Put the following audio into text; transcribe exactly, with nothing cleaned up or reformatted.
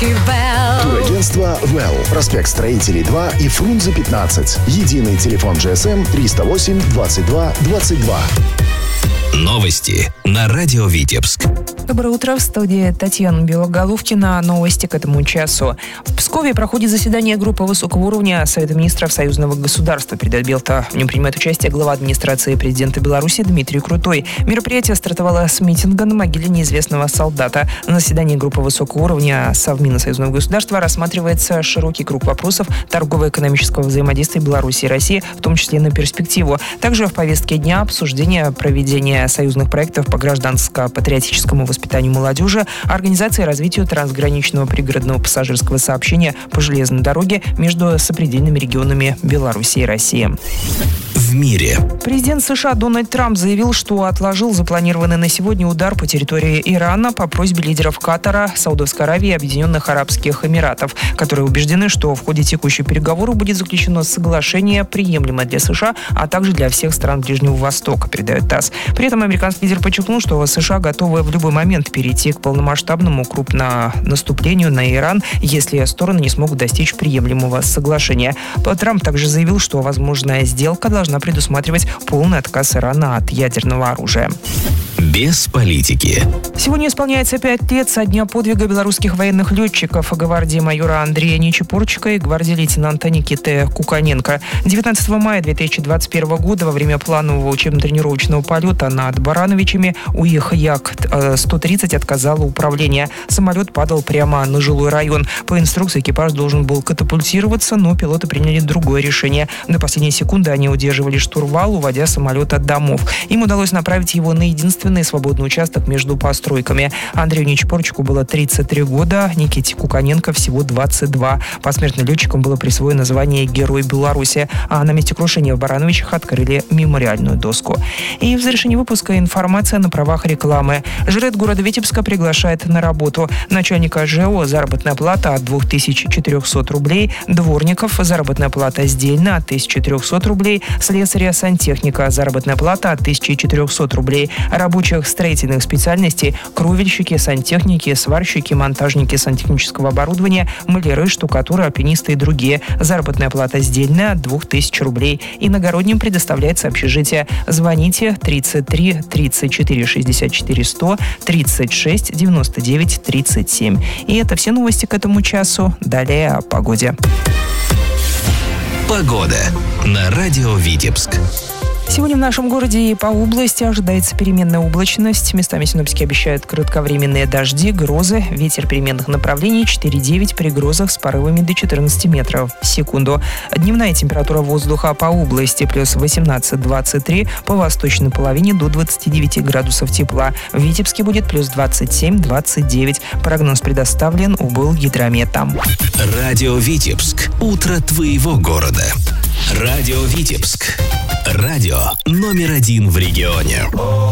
Турагентство «Well». Проспект Строителей два и Фрунзе пятнадцать. Единый телефон джи эс эм триста восемь двадцать два двадцать два. Новости на радио Витебск. Доброе утро, в студии Татьяна Белоголовкина. Новости к этому часу. В Пскове проходит заседание группы высокого уровня Совета министров союзного государства, передает Белта. В нем принимает участие глава администрации президента Беларуси Дмитрий Крутой. Мероприятие стартовало с митинга на могиле неизвестного солдата. На заседании группы высокого уровня Совмина союзного государства рассматривается широкий круг вопросов торгово-экономического взаимодействия Беларуси и России, в том числе на перспективу. Также в повестке дня обсуждение проведения союзных проектов по гражданско-патриотическому воспитанию молодежи, организации и развитию трансграничного пригородного пассажирского сообщения по железной дороге между сопредельными регионами Беларуси и России. В мире. Президент США Дональд Трамп заявил, что отложил запланированный на сегодня удар по территории Ирана по просьбе лидеров Катара, Саудовской Аравии и Объединенных Арабских Эмиратов, которые убеждены, что в ходе текущих переговоров будет заключено соглашение, приемлемое для США, а также для всех стран Ближнего Востока, передает ТАСС. При этом американский лидер подчеркнул, что США готовы в любой момент перейти к полномасштабному крупному наступлению на Иран, если стороны не смогут достичь приемлемого соглашения. Трамп также заявил, что возможная сделка должна предусматривать полный отказ Ирана от ядерного оружия. Без политики. Сегодня исполняется пять лет со дня подвига белорусских военных летчиков гвардии майора Андрея Нечипорчика и гвардии лейтенанта Никиты Куканенко. девятнадцатого мая две тысячи двадцать первого года во время планового учебно-тренировочного полета над Барановичами у их Як сто тридцать отказало управление. Самолет падал прямо на жилой район. По инструкции экипаж должен был катапультироваться, но пилоты приняли другое решение. До последней секунды они удерживали штурвал, уводя самолет от домов. Им удалось направить его на единственный свободный участок между постройками. Андрею Нечипорчику было тридцать три года, Никите Куканенко всего двадцать два. Посмертно летчикам было присвоено звание Герой Беларуси, а на месте крушения в Барановичах открыли мемориальную доску. И в завершении выпуска информация на правах рекламы. Жрет города Витебска приглашает на работу. Начальника ЖЭО заработная плата от две тысячи четыреста рублей, дворников заработная плата сдельно от тысяча триста рублей, слесаря сантехника заработная плата от тысяча четыреста рублей, рабочих строительных специальностей, кровельщики, сантехники, сварщики, монтажники сантехнического оборудования, маляры, штукатуры, альпинисты и другие. Заработная плата сдельная от две тысячи рублей. Иногородним предоставляется общежитие. Звоните тридцать три тридцать четыре шестьдесят четыре сто, тридцать шесть девяносто девять тридцать семь. И это все новости к этому часу. Далее о погоде. Погода на радио Витебск. Сегодня в нашем городе и по области ожидается переменная облачность. Местами синоптики обещают кратковременные дожди, грозы. Ветер переменных направлений четыре девять, при грозах с порывами до четырнадцати метров в секунду. Дневная температура воздуха по области плюс восемнадцать двадцать три, по восточной половине до двадцати девяти градусов тепла. В Витебске будет плюс двадцать семь двадцать девять. Прогноз предоставлен Облгидрометом. Радио Витебск. Утро твоего города. Радио Витебск. Радио номер один в регионе.